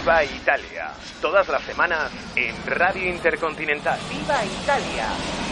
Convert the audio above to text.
Viva Italia. Todas las semanas en Radio Intercontinental. ¡Viva Italia!